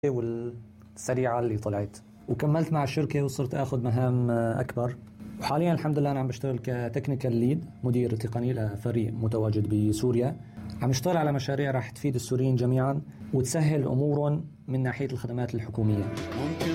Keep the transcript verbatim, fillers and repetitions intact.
والسريعة اللي طلعت، وكملت مع الشركة وصرت أخذ مهام أكبر. وحاليا الحمد لله أنا عم بشتغل كتكنيكال ليد، مدير تقني لفريق متواجد بسوريا. عم اشتغل على مشاريع راح تفيد السوريين جميعا وتسهل أمورهم من ناحية الخدمات الحكومية.